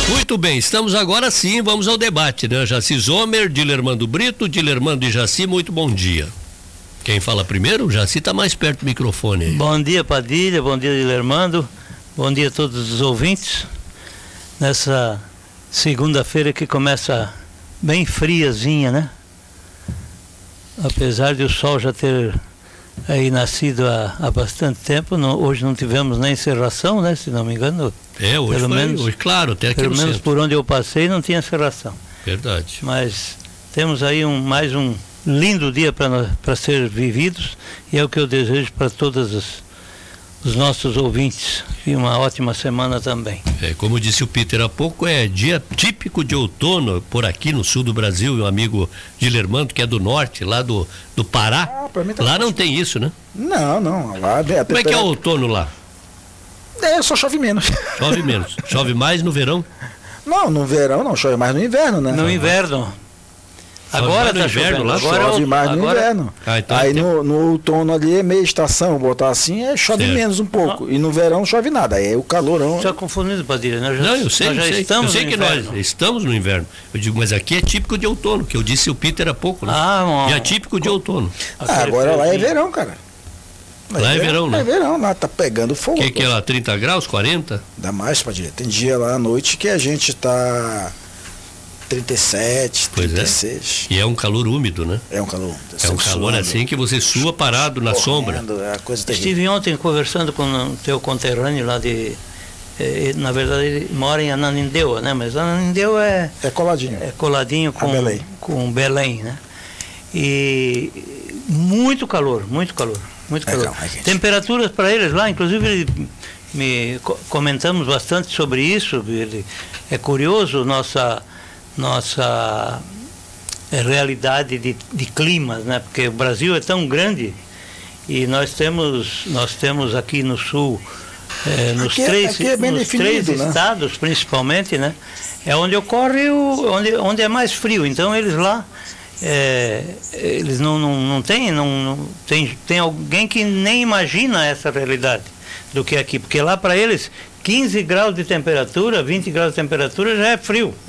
Muito bem, estamos agora sim, vamos ao debate, né? Jaci Zomer, Dilermando Brito, Dilermando e Jaci, muito bom dia. Quem fala primeiro? O Jaci está mais perto do microfone aí. Bom dia, Padilha, bom dia, Dilermando, bom dia a todos os ouvintes. Nessa segunda-feira que começa bem friazinha, né? Apesar de o sol já ter aí nascido há bastante tempo, hoje não tivemos nem cerração, né? Se não me engano. Hoje pelo menos, hoje, claro, até aqui pelo no menos centro. por onde eu passei não tinha cerração. Verdade. Mas temos aí mais um lindo dia para ser vividos, e é o que eu desejo para todos os nossos ouvintes, e uma ótima semana também. Como disse o Peter há pouco, é dia típico de outono por aqui no sul do Brasil, e um amigo Dilermando, que é do norte, lá do Pará, lá não tem isso, né? Não, lá como é que é o outono lá? Só chove menos. Chove menos. Chove mais no verão? Não, no verão não, chove mais no inverno, né? No inverno. Agora tá chovendo lá, chove mais no inverno. Então aí no outono ali é meia estação, botar assim, chove menos um pouco. E no verão não chove nada, aí é o calorão. Está confundido, Padilha, né? Não, eu sei, estamos eu sei que nós estamos no inverno. Eu digo, mas aqui é típico de outono, que eu disse o Peter há pouco, né? Já é típico de outono. Agora lá é verão, cara. Lá é verão, né? É verão, lá tá pegando fogo. Que é lá, 30 graus, 40? Dá mais, Padilha. Tem dia lá à noite que a gente tá 37, pois 36. E é um calor úmido, né? É um calor úmido. É um calor assim que você sua parado na sombra. É a coisa terrível. Estive ontem conversando com o teu conterrâneo lá na verdade ele mora em Ananindeua, né? Mas Ananindeua é coladinho. É coladinho com Belém, né? E muito calor. Legal, temperaturas para eles lá, inclusive comentamos bastante sobre isso. É curioso nossa realidade de climas, né? Porque o Brasil é tão grande e nós temos aqui no sul, nos três estados principalmente, né? É onde ocorre onde é mais frio. Então eles lá eles não tem alguém que nem imagina essa realidade do que aqui, porque lá para eles 15 graus de temperatura, 20 graus de temperatura já é frio.